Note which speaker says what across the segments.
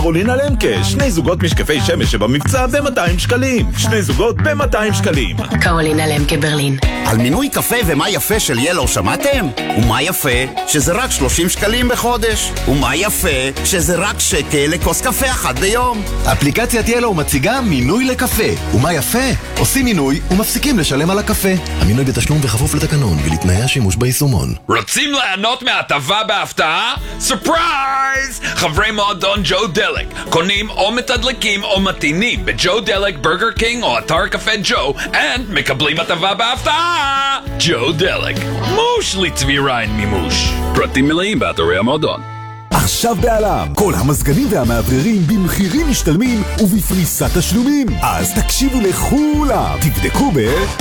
Speaker 1: קרולינה למקה, 2 זוגות משקפי שמש שבמבצע ב-200 שקלים. 2 זוגות ב-200 שקלים.
Speaker 2: קרולינה למקה ברלין.
Speaker 3: על מינוי קפה ומה יפה של ילו שמעתם? ומה יפה? שזה רק 30 שקלים בחודש. ומה יפה? שזה רק שקל לכוס קפה אחת ביום.
Speaker 4: אפליקציית ילו מציגה מינוי לקפה. ומה יפה? עושים מינוי ומפסיקים לשלם על הקפה. המינוי בתשלום וחפוף לתקנון ולתנאי השימוש ביישומון.
Speaker 5: רוצים ליהנות מהטבה בהפתעה? סופרייז! חברי מועדון ג'ו דלק קונים או מתדלקים או מתינים בג'ו דלק, ברגר קינג או אתר קפה ג'ו מקבלים הטבה בהפתעה! ג'ו דלק, מוש לצבי ריין מימוש. פרטים מלאים באתרי המועדון.
Speaker 6: עכשיו בעלם, כל המזגנים והמאווררים במחירים משתלמים ובפריסת תשלומים. אז תקשיבו לכולם, תבדקו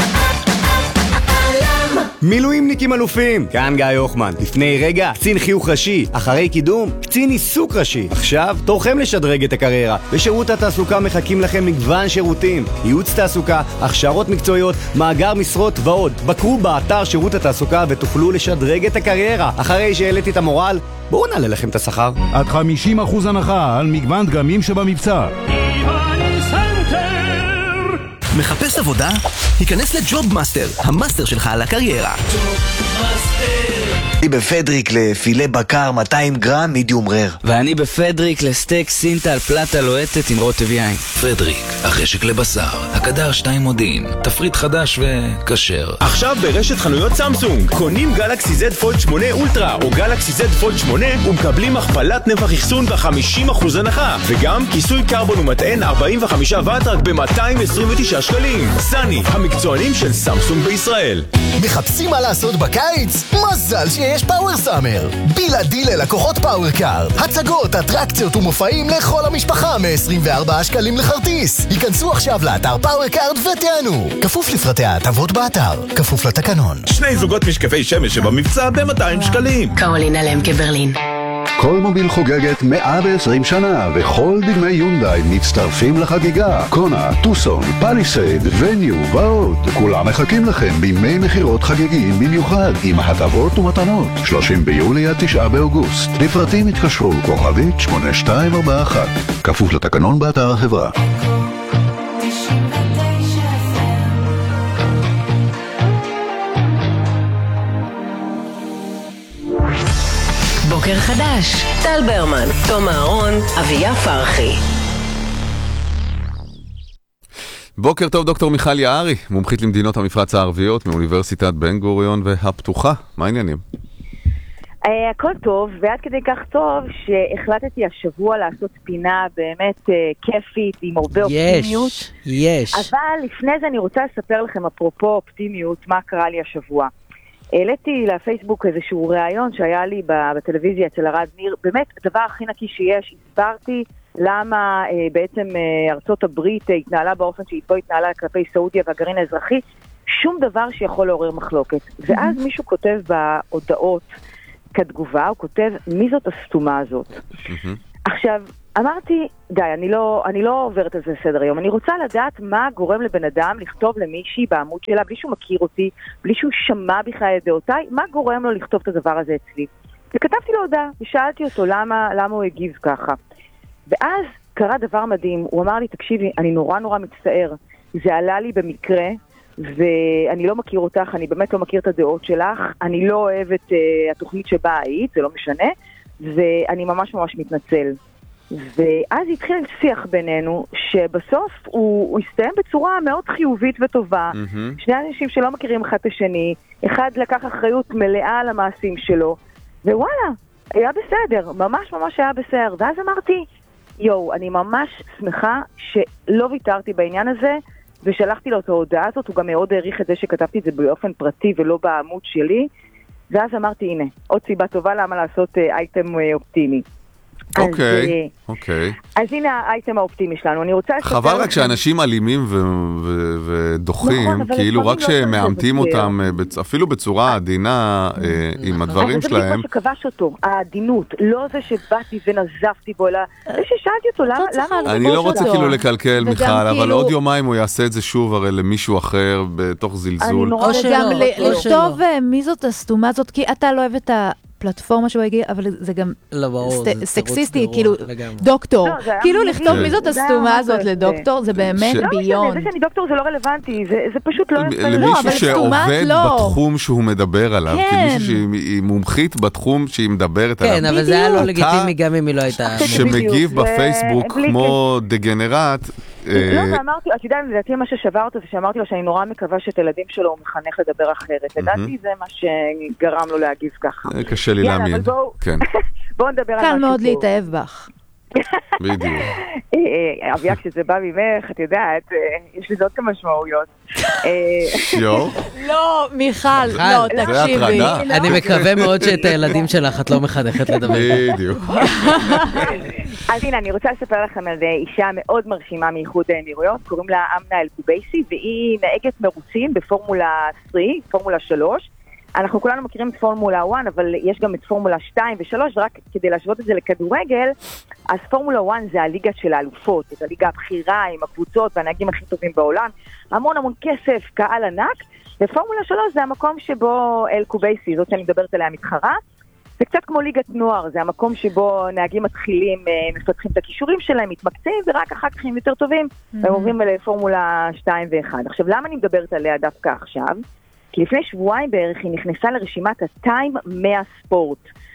Speaker 7: מילואימניקים אלופים, כאן גיא יוחמן. לפני רגע, קצין חיוך ראשי, אחרי קידום, קצין עיסוק ראשי. עכשיו, תורכם לשדרג את הקריירה. בשירות התעסוקה מחכים לכם מגוון שירותים, ייעוץ תעסוקה, הכשרות מקצועיות, מאגר משרות ועוד. בקרו באתר שירות התעסוקה ותוכלו לשדרג את הקריירה. אחרי שהעליתי את המורל, בואו נעלה לכם את השכר.
Speaker 8: עד 50% הנחה על מגוון דגמים שבמבצע.
Speaker 4: מחפש עבודה? היכנס לג'וב מאסטר, המאסטר שלך על הקריירה.
Speaker 9: אני בפדריק לפילה בקר 200 גרם מידיום רר.
Speaker 10: ואני בפדריק לסטייק סינטל פלטה לוהטת עם רוטב יין.
Speaker 11: פדריק, החשק לבשר, הקדר 2 מודיעין, תפריט חדש וכשר.
Speaker 12: עכשיו ברשת חנויות סמסונג, קונים גלקסי Z פולד 8 אולטרה או גלקסי Z פולד 8 ומקבלים הכפלת נפח אחסון ב-50% הנחה, וגם כיסוי קרבון ומטען 45 וואט רק ב-229 שקלים. סני, המקצוענים של סמסונג בישראל.
Speaker 13: מחפשים מה לעשות בקיץ? מזל שיש פאוור סאמר. בלעדי ללקוחות פאוור קאר. הצגות, אטרקציות ומופעים לכל המשפחה מ-24 שקלים לחרטיס. היכנסו עכשיו לאתר פאוור קארד ותענו. כפוף לפרטי ההטבות באתר. כפוף לתקנון.
Speaker 1: 2 זוגות משקפי שמש שבמבצע ב-200 שקלים.
Speaker 2: קרולינה למקה ברלין.
Speaker 14: כל מוביל חוגגת 120 שנה, וכל דגמי יונדאי מצטרפים לחגיגה. קונה, טוסון, פליסייד, וניו ועוד. כולם מחכים לכם בימי מחירות חגיגיים במיוחד, עם הטבות ומתנות. 30 ביולי עד 9 באוגוסט. לפרטים התקשרו כוכבית 8241. כפוף לתקנון באתר החברה.
Speaker 2: בוקר חדש, טל ברמן, תום אהרון, אביה פרחי.
Speaker 15: בוקר טוב, דוקטור מיכל יערי, מומחית למדינות המפרץ הערביות מאוניברסיטת בן גוריון והפתוחה. מה העניינים?
Speaker 16: הכל טוב, ועד כדי כך טוב שהחלטתי השבוע לעשות פינה באמת כיפית עם הרבה אופטימיות.
Speaker 10: יש.
Speaker 16: אבל לפני זה אני רוצה לספר לכם אפרופו אופטימיות מה קרה לי השבוע. העליתי לפייסבוק איזשהו ראיון שהיה לי בטלוויזיה אצל ארד ניר, באמת הדבר הכי נקי שיש. הסברתי למה בעצם ארצות הברית התנהלה באופן שאיתו התנהלה כלפי סעודיה והגרעין האזרחי, שום דבר שיכול לעורר מחלוקת. ואז מישהו כותב בהודעות כתגובה, הוא כותב, מי זאת הסתומה הזאת? עכשיו, אמרתי, די, אני לא עוברת על זה סדר היום. אני רוצה לדעת מה גורם לבן אדם לכתוב למישהי בעמוד שלה, בלי שהוא מכיר אותי, בלי שהוא שמע בכלל את דעותיי, מה גורם לו לכתוב את הדבר הזה אצלי? וכתבתי לו הודעה, ושאלתי אותו למה הוא הגיב ככה. ואז קרה דבר מדהים, הוא אמר לי, תקשיבי, אני נורא מצטער, זה עלה לי במקרה, ואני לא מכיר אותך, אני באמת לא מכיר את הדעות שלך, אני לא אוהב את התוכנית שבה היית, זה לא משנה, ואני ממש מתנצל. ואז התחיל שיח בינינו, שבסוף הוא הסתיים בצורה מאוד חיובית וטובה. שני אנשים שלא מכירים אחד את השני, אחד לקח אחריות מלאה על המעשים שלו, ווואלה, היה בסדר, ממש היה בסדר. ואז אמרתי, אני ממש שמחה שלא ויתרתי בעניין הזה, ושלחתי לו את ההודעה הזאת. הוא גם מאוד העריך את זה שכתבתי את זה באופן פרטי ולא בעמוד שלי, ואז אמרתי, הנה, עוד סיבה טובה למה לעשות אייטם אופטימי.
Speaker 15: אוקיי.
Speaker 16: אז הנה האייטם האופטימי שלנו. אני רוצה
Speaker 15: חבל רק שאנשים אלימים ודוחים, כאילו רק שמאמתים אותם, אפילו בצורה עדינה עם הדברים שלהם.
Speaker 16: זה בדיוק מה שכבש אותו, העדינות, לא זה שבאתי ונזפתי בו, אלא זה ששאלתי אותו, למה?
Speaker 15: אני לא רוצה כאילו לקלקל, מיכל, אבל עוד יומיים הוא יעשה את זה שוב הרי למישהו אחר בתוך זלזול.
Speaker 17: או גם לכתוב מי זאת הסתומה הזאת, כי אתה לא אוהב את הפלטפורמה שהוא הגיע, אבל זה גם סקסיסטי,
Speaker 18: גרוע,
Speaker 17: כאילו,
Speaker 18: לגמרי.
Speaker 17: דוקטור.
Speaker 16: לא, זה היה
Speaker 17: כאילו
Speaker 16: מדהים.
Speaker 17: לכתוב
Speaker 16: כן.
Speaker 17: מי זאת
Speaker 16: זה היה
Speaker 17: הסתומה
Speaker 16: ממש
Speaker 17: הזאת
Speaker 16: יפה.
Speaker 17: לדוקטור, זה באמת
Speaker 16: לא משנה,
Speaker 17: ביון.
Speaker 16: זה שאני דוקטור זה לא רלוונטי, זה פשוט לא יפה.
Speaker 15: למישהו שעובד
Speaker 17: לא.
Speaker 15: בתחום שהוא מדבר עליו,
Speaker 17: כן.
Speaker 15: כמישהו שהיא מומחית בתחום שהיא מדברת עליו.
Speaker 18: כן, אבל זה היה לא לגיטימי גם אם היא לא הייתה...
Speaker 15: שמגיב בפייסבוק כמו דגנרט.
Speaker 16: לא, ואמרתי, את יודעת, לדעתי מה ששבר אותו זה שאמרתי לו שאני נורא מקווה שאת הילדים שלו הוא מחנך לדבר אחרת. לדעתי זה מה שגרם לו להגיב ככה.
Speaker 15: קשה לי להאמין.
Speaker 16: יאללה, אבל בואו נדבר על משהו.
Speaker 17: קל מאוד להתאהב בך.
Speaker 15: בדיוק.
Speaker 16: אביה, כשזה בא ממך, את יודעת, יש לזה עוד כמה משמעויות.
Speaker 17: לא, מיכל, לא, תקשיבי.
Speaker 18: אני מקווה מאוד שאת הילדים שלך את לא מחנכת לדבר.
Speaker 15: בדיוק.
Speaker 16: אז הנה, אני רוצה לספר לכם על אישה מאוד מרשימה מאיחוד האמירויות, קוראים לה אמנה אל-קובייסי, והיא נהגת מרוצים בפורמולה 3, פורמולה 3. אנחנו כולנו מכירים את פורמולה 1, אבל יש גם את פורמולה 2 ו3, ורק כדי להשוות את זה לכדורגל, אז פורמולה 1 זה הליגה של האלופות, את הליגה הבכירה עם הקבוצות והנהגים הכי טובים בעולם, המון המון כסף, קהל ענק, ופורמולה 3 זה המקום שבו אל-קובייסי, זאת שאני מדברת עליה מתחרה, זה קצת כמו ליגת נוער, זה המקום שבו נהגים מתחילים, מפתחים את הכישורים שלהם, מתמקצעים, ורק אחר כך הם יותר טובים, והם עוברים לפורמולה 2 ו1. עכשיו, למה אני מדברת עליה דווקא עכשיו? כי לפני שבועיים בערך היא נכנסה לרשימת הטיים 100 ספורט.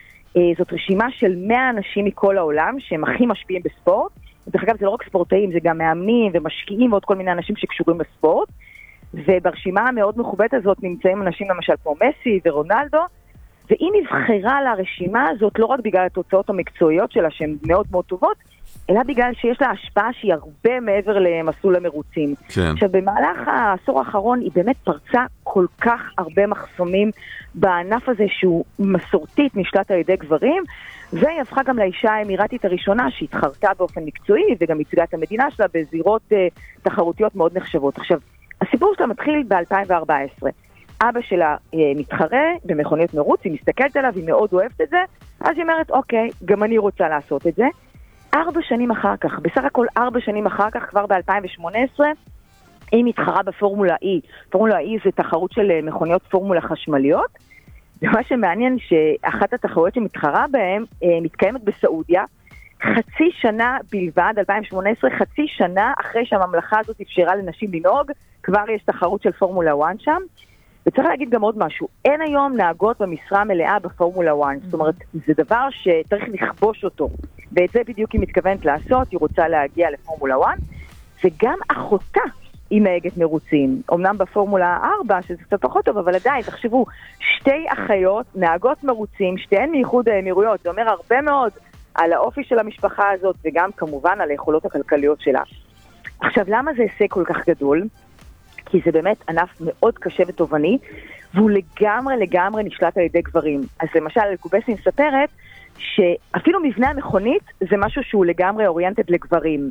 Speaker 16: זאת רשימה של 100 אנשים מכל העולם שהם הכי משפיעים בספורט. דרך אגב, זה לא רק ספורטאים, זה גם מאמנים ומשקיעים ועוד כל מיני אנשים שקשורים בספורט. וברשימה המאוד מכובדת הזאת נמצאים אנשים למשל כמו מסי ורונלדו, והיא נבחרה לרשימה הזאת לא רק בגלל התוצאות המקצועיות שלה שהן מאוד מאוד טובות, אלא בגלל שיש לה השפעה שהיא הרבה מעבר למסלול המרוצים.
Speaker 15: כן.
Speaker 16: עכשיו, במהלך העשור האחרון היא באמת פרצה כל כך הרבה מחסומים בענף הזה שהוא מסורתית נשלט על ידי גברים, והיא הפכה גם לאישה האמירתית הראשונה שהתחרתה באופן מקצועי וגם ייצגה את המדינה שלה בזירות תחרותיות מאוד נחשבות. עכשיו, הסיפור שלה מתחיל ב-2014. אבא שלה מתחרה במכוניות מרוץ, היא מסתכלת עליו, היא מאוד אוהבת את זה, אז היא אומרת, אוקיי, גם אני רוצה לעשות את זה. 4 שנים אחר כך, בסך הכל 4 שנים אחר כך, כבר ב-2018, היא מתחרה בפורמולה E. פורמולה E זה תחרות של מכוניות פורמולה חשמליות, ומה שמעניין שאחת התחרויות שמתחרה בהן מתקיימת בסעודיה, חצי שנה בלבד, 2018, חצי שנה אחרי שהממלכה הזאת אפשרה לנשים לנהוג, כבר יש תחרות של פורמולה 1 שם, וצריך להגיד גם עוד משהו, אין היום נהגות במשרה מלאה בפורמולה 1, זאת אומרת, זה דבר שצריך לכבוש אותו, ואת זה בדיוק היא מתכוונת לעשות, היא רוצה להגיע לפורמולה 1, וגם אחותה היא נהגת מרוצים, אמנם בפורמולה 4, שזה קצת פחות טוב, אבל עדיין, תחשבו, 2 אחיות, נהגות מרוצים, שתיהן מאיחוד האמירויות, זה אומר הרבה מאוד על האופי של המשפחה הזאת, וגם כמובן על היכולות הכלכליות שלה. עכשיו, למה זה הישג כל כך גדול? כי זה באמת ענף מאוד קשה ותובעני, והוא לגמרי נשלט על ידי גברים. אז למשל, אל-קובייסי מספרת שאפילו מבנה המכונית זה משהו שהוא לגמרי אוריינטד לגברים.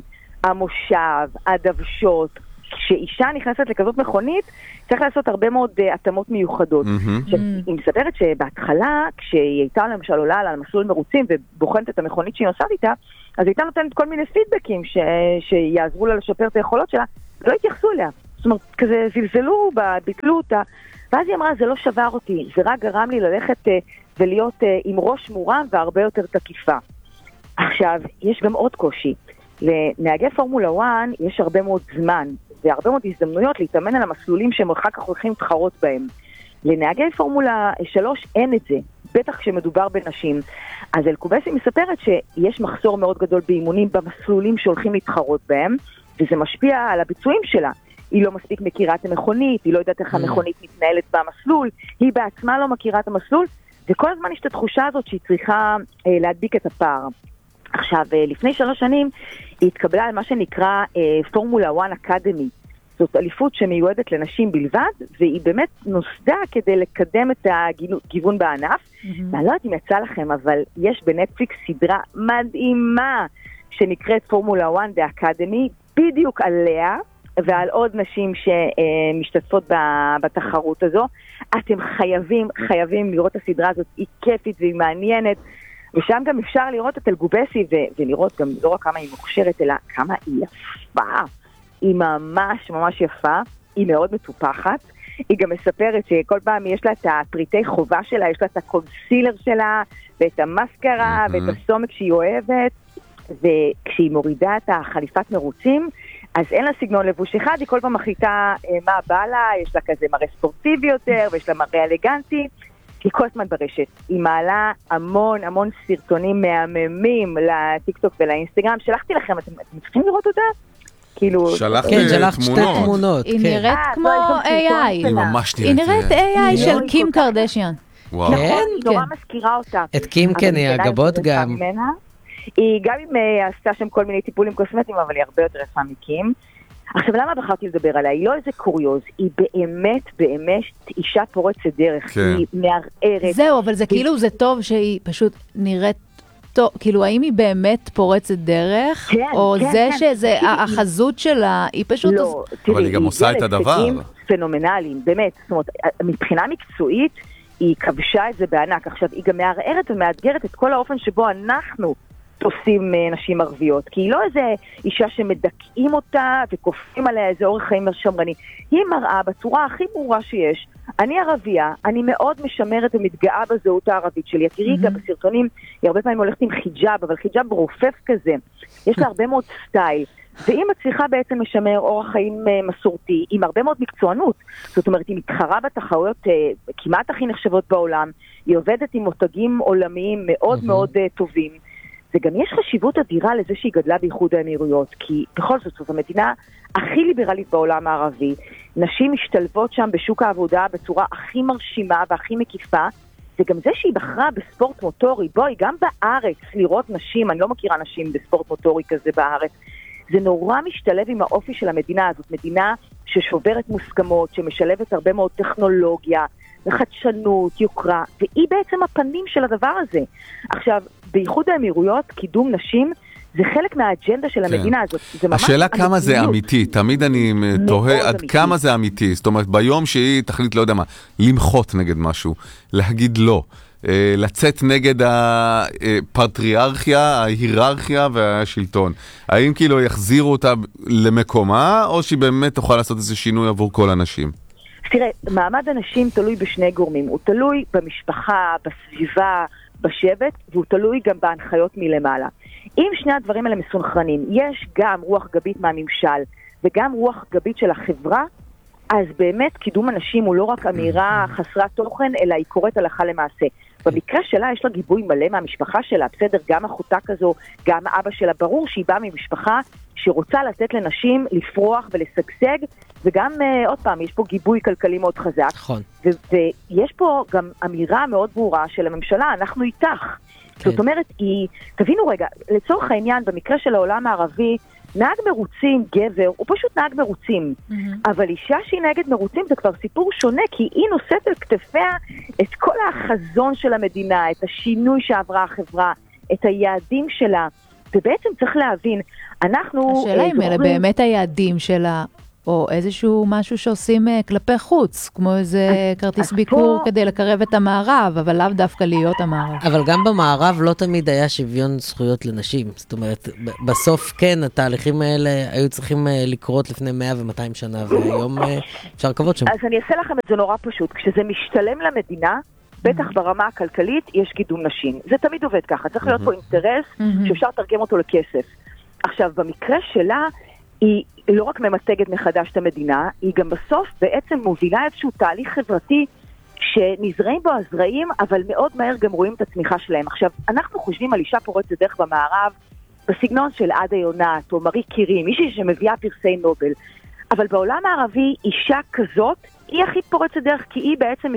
Speaker 16: המושב, הדוושות, כשאישה נכנסת לכזאת מכונית, צריך לעשות הרבה מאוד התאמות מיוחדות. היא מספרת שבהתחלה, כשהיא הייתה למשל עולה על המסלול מרוצים ובוחנת את המכונית שהיא נוסעת איתה, אז היא הייתה נותנת כל מיני פידבקים שיעזרו לה לשפר את היכולות שלה, ולא התייחסו אליה. זאת אומרת, כזה זלזלו בה, ביטלו אותה, ואז היא אמרה, זה לא שבר אותי, זה רק גרם לי ללכת ולהיות עם ראש מורם והרבה יותר תקיפה. עכשיו, יש גם עוד קושי. לנהגי פורמולה 1 יש הרבה מאוד זמן, והרבה מאוד הזדמנויות להתאמן על המסלולים שהם אחר כך הולכים להתחרות בהם. לנהגי פורמולה 3 אין את זה, בטח כשמדובר בנשים. אז אל-קובייסי מספרת שיש מחסור מאוד גדול באימונים במסלולים שהולכים להתחרות בהם, וזה משפיע על הביצועים שלה. היא לא מספיק מכירה את המכונית, היא לא יודעת איך המכונית מתנהלת במסלול, היא בעצמה לא מכירה את המסלול, וכל הזמן יש את התחושה הזאת שהיא צריכה להדביק את הפער. עכשיו, לפני 3 שנים היא התקבלה על מה שנקרא פורמולה 1 אקדמי. זאת אליפות שמיועדת לנשים בלבד, והיא באמת נוסדה כדי לקדם את הגיוון בענף. ואני לא יודעת אם יצא לכם, אבל יש בנטפליקס סדרה מדהימה שנקראת פורמולה 1 באקדמי, בדיוק עליה, ועל עוד נשים שמשתתפות בתחרות הזו. אתם חייבים לראות את הסדרה הזאת, היא כיפית והיא מעניינת, ושם גם אפשר לראות את אל-קובייסי, ולראות גם לא רק כמה היא מוכשרת, אלא כמה היא יפה. היא ממש יפה, היא מאוד מטופחת, היא גם מספרת שכל פעם יש לה את הפריטי חובה שלה, יש לה את הקונסילר שלה, ואת המסקרה, ואת הסומק שהיא אוהבת, וכשהיא מורידה את החליפת מרוצים, אז אין לה סגנון לבוש אחד, היא כל פעם מחליטה מה בא לה, יש לה כזה מראה ספורטיבי יותר, ויש לה מראה אלגנטי, היא כל הזמן ברשת. היא מעלה המון סרטונים מהממים לטיקטוק ולאינסטגרם, שלחתי לכם, אתם צריכים לראות אותה? כאילו...
Speaker 15: שלחת
Speaker 18: שתי תמונות.
Speaker 17: היא נראית כמו AI.
Speaker 15: היא ממש
Speaker 17: היא נראית AI של קים קרדשיאן.
Speaker 16: נכון, היא נורא מזכירה אותה.
Speaker 18: את קים כן, היא הגבות גם.
Speaker 16: היא גם אם עשתה שם כל מיני טיפולים קוסמטיים, אבל היא הרבה יותר יפה מקים. עכשיו, למה בחרתי לדבר עליה? היא לא איזה קוריוז, היא באמת אישה פורצת דרך, היא מערערת.
Speaker 17: זהו, אבל זה כאילו, זה טוב שהיא פשוט נראית טוב, כאילו, האם היא באמת פורצת דרך? או זה שזה, החזות שלה, היא פשוט...
Speaker 16: לא,
Speaker 15: אבל היא גם עושה את הדבר.
Speaker 16: פנומנליים, באמת, זאת אומרת, מבחינה מקצועית, היא כבשה את זה בענק. עכשיו, היא גם מערערת ומאתגרת את כל האופן שבו אנחנו תופסים נשים ערביות, כי היא לא איזה אישה שמדכאים אותה וכופים עליה איזה אורח חיים שמרני. היא מראה בצורה הכי ברורה שיש, אני ערבייה, אני מאוד משמרת ומתגאה בזהות הערבית שלי. תראי גם בסרטונים, היא הרבה פעמים הולכת עם חיג'אב, אבל חיג'אב רופף כזה. יש לה הרבה מאוד סטייל. והיא מצליחה בעצם לשמר אורח חיים מסורתי, עם הרבה מאוד מקצוענות. זאת אומרת, היא מתחרה בתחרויות כמעט הכי נחשבות בעולם, היא עובדת עם מותגים עולמיים מאוד מאוד טובים, וגם יש חשיבות אדירה לזה שהיא גדלה באיחוד האמירויות, כי בכל זאת, זאת המדינה הכי ליברלית בעולם הערבי, נשים משתלבות שם בשוק העבודה בצורה הכי מרשימה והכי מקיפה, וגם זה שהיא בחרה בספורט מוטורי, בואי, גם בארץ לראות נשים, אני לא מכירה נשים בספורט מוטורי כזה בארץ, זה נורא משתלב עם האופי של המדינה הזאת, מדינה ששוברת מוסכמות, שמשלבת הרבה מאוד טכנולוגיה, וחדשנות, יוקרה, והיא בעצם הפנים של הדבר הזה. עכשיו, בייחוד האמירויות, קידום נשים, זה חלק מהאג'נדה של המדינה הזאת.
Speaker 15: השאלה כמה זה אמיתי, תמיד אני תוהה עד כמה זה אמיתי, זאת אומרת, ביום שהיא תחליט, לא יודע מה, למחות נגד משהו, להגיד לא, לצאת נגד הפטריארכיה, ההיררכיה והשלטון. האם כאילו יחזירו אותה למקומה, או שהיא באמת תוכל לעשות איזה שינוי עבור כל אנשים?
Speaker 16: תראה, מעמד הנשים תלוי בשני גורמים. הוא תלוי במשפחה, בסביבה, בשבט, והוא תלוי גם בהנחיות מלמעלה. אם שני הדברים האלה מסונכרנים, יש גם רוח גבית מהממשל, וגם רוח גבית של החברה, אז באמת קידום הנשים הוא לא רק אמירה חסרת תוכן, אלא היא קוראת הלכה למעשה. במקרה שלה יש לה גיבוי מלא מהמשפחה שלה, בסדר, גם אחותה כזו, גם אבא שלה, ברור שהיא באה ממשפחה שרוצה לתת לנשים לפרוח ולסגסג, וגם, עוד פעם, יש פה גיבוי כלכלי מאוד חזק.
Speaker 18: נכון.
Speaker 16: ויש פה גם אמירה מאוד ברורה של הממשלה, אנחנו איתך. כן. זאת אומרת, תבינו רגע, לצורך העניין, במקרה של העולם הערבי, נהג מרוצים, גבר, הוא פשוט נהג מרוצים. אבל אישה שהיא נהגת מרוצים זה כבר סיפור שונה, כי היא נושאת על כתפיה את כל החזון של המדינה, את השינוי שעברה החברה, את היעדים שלה. ובעצם צריך להבין, אנחנו...
Speaker 17: השאלה אם אלה באמת היעדים שלה, או איזשהו משהו שעושים כלפי חוץ, כמו איזה כרטיס ביקור כדי לקרב את המערב, אבל לאו דווקא להיות המערב.
Speaker 18: אבל גם במערב לא תמיד היה שוויון זכויות לנשים. זאת אומרת, בסוף כן, התהליכים האלה היו צריכים לקרות לפני 100 ו-200 שנה, והיום אפשר לקוות שם.
Speaker 16: אז אני אעשה לכם את זה נורא פשוט. כשזה משתלם למדינה, בטח ברמה הכלכלית יש קידום נשים. זה תמיד עובד ככה. צריך להיות פה אינטרס שאפשר לתרגם אותו לכסף. עכשיו, במקרה שלה, היא לא רק ממתגת מחדש את המדינה, היא גם בסוף בעצם מובילה איזשהו תהליך חברתי שנזרעים בו הזרעים, אבל מאוד מהר גם רואים את הצמיחה שלהם. עכשיו, אנחנו חושבים על אישה פורצת דרך במערב, בסגנון של עדה יונת או מארי קירי, מישהי שמביאה פרסי נובל. אבל בעולם הערבי, אישה כזאת, היא הכי פורצת דרך, כי היא בעצם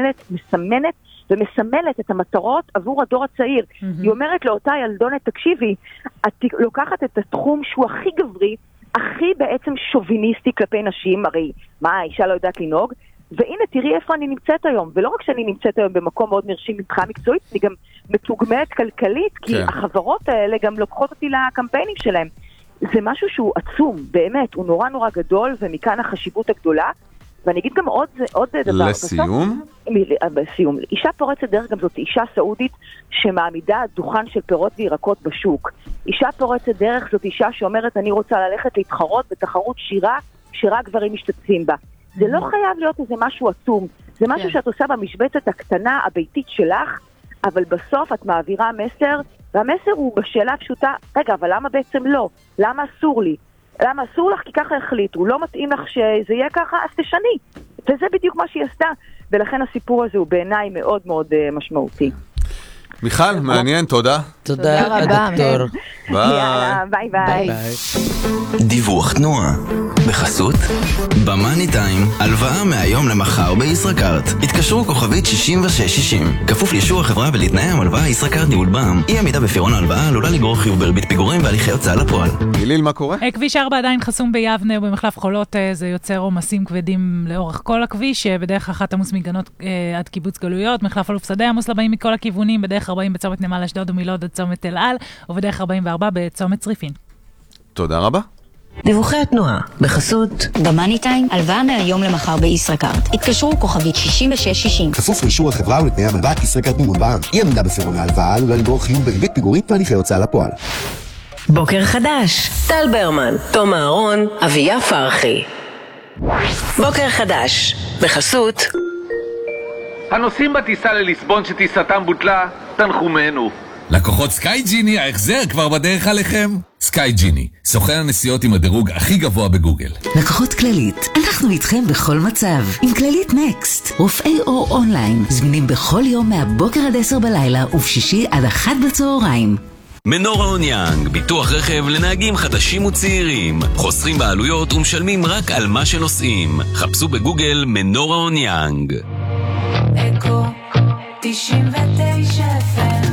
Speaker 16: מסמנת ומסמלת את המטרות עבור הדור הצעיר. היא אומרת לאותה ילדונת, תקשיבי, את לוקחת את התחום שהוא הכי גברי, הכי בעצם שוביניסטי כלפי נשים, הרי מה, האישה לא יודעת לנהוג, והנה תראי איפה אני נמצאת היום, ולא רק שאני נמצאת היום במקום מאוד מרשים מבחינה מקצועית, אני גם מתוגמלת כלכלית, כי החברות האלה גם לוקחות אותי לקמפיינים שלהם. זה משהו שהוא עצום, באמת, הוא נורא נורא גדול, ומכאן החשיבות הגדולה, ואני אגיד גם עוד דבר.
Speaker 15: לסיום?
Speaker 16: בסיום. אישה פורצת דרך גם זאת אישה סעודית שמעמידה דוכן של פירות וירקות בשוק. אישה פורצת דרך זאת אישה שאומרת אני רוצה ללכת להתחרות בתחרות שירה שרק גברים משתתפים בה. זה לא חייב להיות איזה משהו עצום. זה משהו שאת עושה במשבצת הקטנה, הביתית שלך, אבל בסוף את מעבירה מסר, והמסר הוא בשאלה הפשוטה, רגע, אבל למה בעצם לא? למה אסור לי? למה אסור לך? כי ככה החליטו. לא מתאים לך שזה יהיה ככה, אז תשני. וזה בדיוק מה שהיא עשתה. ולכן הסיפור הזה הוא בעיניי מאוד מאוד משמעותי.
Speaker 15: מיכל, מעניין, תודה.
Speaker 18: תודה רבה, דוקטור.
Speaker 16: יאללה, ביי ביי.
Speaker 19: דיווח תנועה בחסות במאני טיים, הלוואה מהיום למחר בישראכרט. התקשרו כוכבית 6660, כפוף לאישור החברה ולתנאי המלוואה. ישראכרט ניהול בע"מ. אי עמידה בפירעון ההלוואה עלולה לגרור חיוב בריבית פיגורים והליכי הוצאה לפועל.
Speaker 15: גיליל, מה קורה?
Speaker 20: כביש 4 עדיין חסום ביבנה ובמחלף חולות. זה יוצר עומסים כבדים לאורך כל הכביש. בדרך אחת עמוס מגנות עד קיבוץ גלויות, מחלף אלוף שדה עמוס לבאים מכל הכיוונים, בדרך 40 בצומת נמל אשדוד ומילוד עד צומת אל על, ובדרך 44 בצומת צריפין.
Speaker 15: תודה רבה.
Speaker 2: דיווחי התנועה בחסות
Speaker 21: במאני טיים, הלוואה מהיום למחר בישראכרט. התקשרו כוכבית 6660.
Speaker 22: כפוף לאישור החברה ולתנאי המלוואה. ישראכרט ניהול בע"מ. אי עמידה בפירעון ההלוואה עלולה לגרור חיוב בריבית פיגורים והליכי הוצאה לפועל.
Speaker 2: בוקר חדש. טל ברמן, תום אהרון, אביה פרחי. בוקר חדש בחסות
Speaker 23: הנוסעים בטיסה לליסבון שטיסתם בוטלה, תנחומנו.
Speaker 24: לקוחות סקאי ג'יני, ההחזר כבר בדרך עליכם. סקאי ג'יני, סוכן הנסיעות עם הדירוג הכי גבוה בגוגל.
Speaker 25: לקוחות כללית, אנחנו איתכם בכל מצב. עם כללית נקסט, רופאי אור אונליין, זמינים בכל יום מהבוקר עד 10 בלילה ובשישי עד 1 בצהריים.
Speaker 26: מנורה אוניאנג, ביטוח רכב לנהגים חדשים וצעירים. חוסכים בעלויות ומשלמים רק על מה שנוסעים. חפשו בגוגל מנורה אוניאנג.
Speaker 27: אקו 99 FM.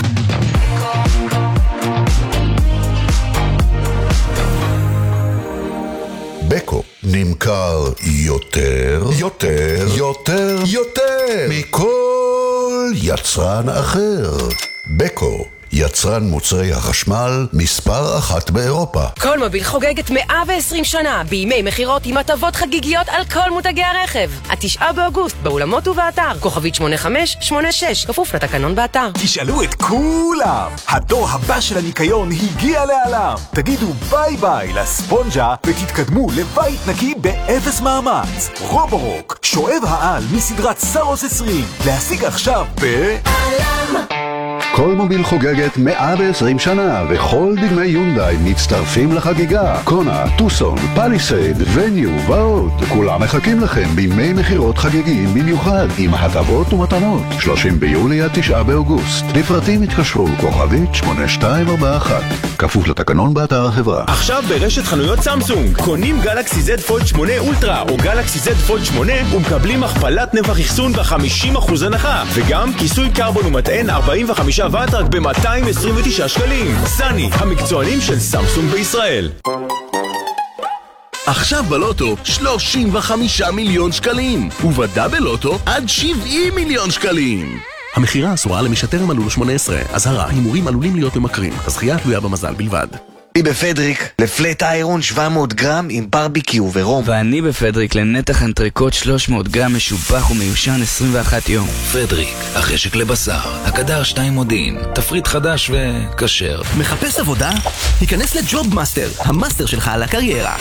Speaker 14: בקו נמכר יותר מכל יצרן אחר. בקו, יצרן מוצרי החשמל מספר 1 באירופה.
Speaker 2: כל מוביל חוגגת 120 שנה בימי מחירות עם הטבות חגיגיות על כל מותגי הרכב. 9 באוגוסט באולמות ובאתר כוכבית 8586, כפוף לתקנון באתר.
Speaker 6: תשאלו את כולם, הדור הבא של הניקיון הגיע לעולם. תגידו ביי ביי לספונג'ה ותתקדמו לבית נקי באפס מאמץ. רובורוק, שואב העל מסדרת סארוס 20, להשיג עכשיו בעלם.
Speaker 14: כל מוביל חוגגת 120 שנה, וכל דגמי יונדאי מצטרפים לחגיגה. קונה, טוסון, פליסייד, וניו ועוד. כולם מחכים לכם בימי מחירות חגיגיים במיוחד, עם הטבות ומתנות. 30 ביולי עד 9 באוגוסט. לפרטים התקשרו כוכבית 8241. כפוף לתקנון באתר החברה.
Speaker 12: עכשיו ברשת חנויות סמסונג, קונים גלקסי Z פולד 8 אולטרה או גלקסי Z פולד 8 ומקבלים הכפלת נפח אחסון ב-50% הנחה, וגם כיסוי קרבון ומטען 45 וואט רק ב-229 שקלים. סני, המקצוענים של סמסונג בישראל.
Speaker 28: עכשיו בלוטו 35 מיליון שקלים, ובדאבל לוטו עד 70 מיליון שקלים. המחירה אסורה למי שטרם מלאו לו 18. אזהרה, הימורים עלולים להיות ממכרים. הזכייה תלויה במזל בלבד.
Speaker 9: אני בפדריק לפלט איירון 700 גרם עם ברביקיו ורום.
Speaker 10: ואני בפדריק לנתח אנטריקוט 300 גרם משופח ומיושן 21 יום.
Speaker 11: פדריק, החשק לבשר, הקדר 2 מודיעין, תפריט חדש וכשר.
Speaker 28: מחפש עבודה? היכנס לג'וב מאסטר, המאסטר שלך על הקריירה.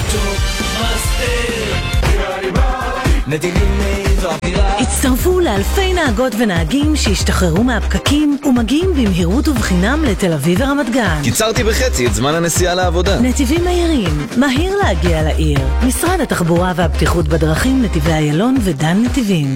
Speaker 29: הצטרפו לאלפי נהגות ונהגים שהשתחררו מהפקקים ומגיעים במהירות ובחינם לתל אביב ורמת גן.
Speaker 30: קיצרתי בחצי את זמן הנסיעה לעבודה.
Speaker 29: נתיבים מהירים, מהיר להגיע לעיר. משרד התחבורה והבטיחות בדרכים, נתיבי איילון ודן נתיבים.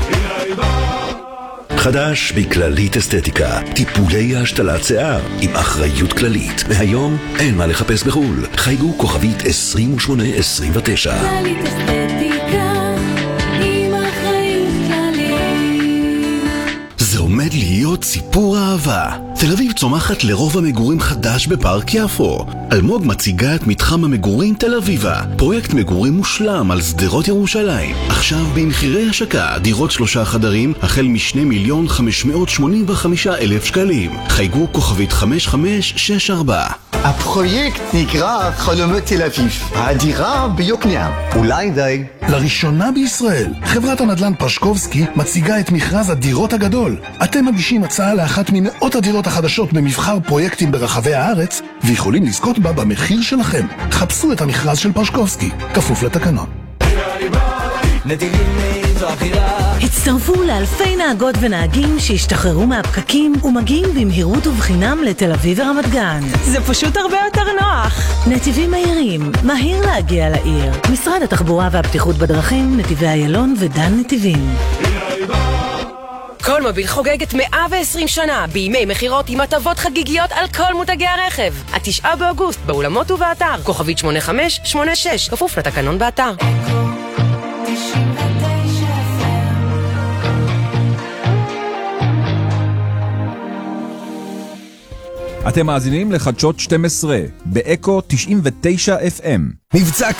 Speaker 31: חדש בכללית אסתטיקה, טיפולי השתלת שיער עם אחריות כללית. מהיום אין מה לחפש בחול. חייגו כוכבית 2829.
Speaker 27: כללית אסתטיקה עם אחריות כללית.
Speaker 31: זה עומד להיות סיפור אהבה. תל אביב צומחת לרוב המגורים חדש בפארק יפו. אלמוג מציגה את מתחם המגורים תל אביבה, פרויקט מגורים מושלם על שדרות ירושלים. עכשיו במחירי השקה, דירות 3 חדרים החל מ2,585,000 שקלים. חייגו כוכבית 5564.
Speaker 32: הפרויקט נקרא חלומות תל אביב, הדירה ביוקנעם. אולי די.
Speaker 33: לראשונה בישראל, חברת הנדל"ן פרשקובסקי מציגה את מכרז הדירות הגדול. אתם מגישים הצעה לאחת ממאות הדירות החדשות במבחר פרויקטים ברחבי הארץ, ויכולים לזכות בה במחיר שלכם. חפשו את המכרז של פרשקובסקי, כפוף לתקנון.
Speaker 1: נתיבים מהירים זו הבחירה.
Speaker 29: הצטרפו לאלפי נהגות ונהגים שהשתחררו מהפקקים ומגיעים במהירות ובחינם לתל אביב ורמת גן.
Speaker 3: זה פשוט הרבה יותר נוח.
Speaker 29: נתיבים מהירים, מהיר להגיע לעיר. משרד התחבורה והבטיחות בדרכים, נתיבי איילון ודן נתיבים.
Speaker 2: כל מוביל חוגגת 120 שנה בימי מחירות עם הטבות חגיגיות על כל מותגי הרכב. 9 באוגוסט באולמות ובאתר, כוכבית 8586, כפוף לתקנון באתר.
Speaker 4: אתם מאזינים לחדשות 12 באקו 99 FM.
Speaker 5: מבצע